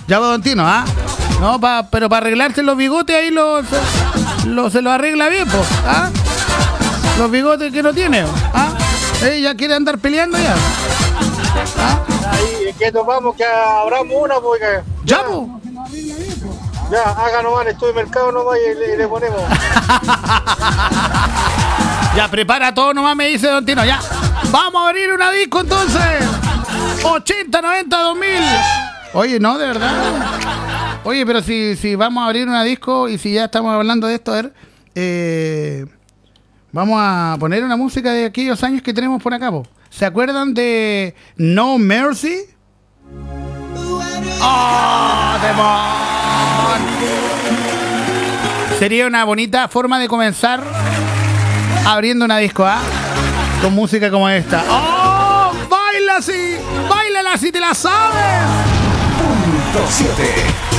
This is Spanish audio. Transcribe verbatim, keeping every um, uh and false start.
Ya va, don Tino, ¿ah? No, pa, pero para arreglarse los bigotes ahí lo, lo, se lo arregla bien, pues. ¿Ah? Los bigotes que no tiene, ¿ah? ¿Eh? ¿Ya quiere andar peleando ya? ¿Ah? Ahí, que nos vamos, que abramos una, porque... ¿Ya, pues? Ya, haga nomás el estudio de mercado nomás y le, le ponemos. Ya, prepara todo nomás, me dice don Tino. Ya, vamos a abrir una disco entonces. ochenta, noventa, dos mil. Oye, no, de verdad. Oye, pero si, si vamos a abrir una disco y si ya estamos hablando de esto, a ver, eh, vamos a poner una música de aquellos años que tenemos por acá, po. ¿Se acuerdan de No Mercy? ¡Oh, demon! Sería una bonita forma de comenzar abriendo una disco, ¿ah? Con música como esta. ¡Oh! ¡Baila así! ¡Báilala si te la sabes! Punto siete.